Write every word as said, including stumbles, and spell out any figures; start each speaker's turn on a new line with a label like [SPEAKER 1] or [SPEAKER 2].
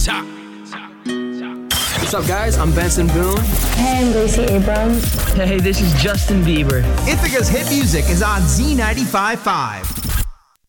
[SPEAKER 1] What's up, guys? I'm Benson Boone.
[SPEAKER 2] Hey, I'm Gracie Abrams.
[SPEAKER 3] Hey, this is Justin Bieber.
[SPEAKER 4] Ithaca's hit music is on Z ninety-five point five.